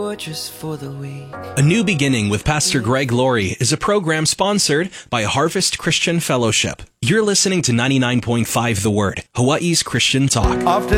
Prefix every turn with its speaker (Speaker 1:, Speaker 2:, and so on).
Speaker 1: fortress for the weak.
Speaker 2: A New Beginning with Pastor Greg Laurie is a program sponsored by Harvest Christian Fellowship. You're listening to 99.5 The Word, Hawaii's Christian Talk.
Speaker 3: Often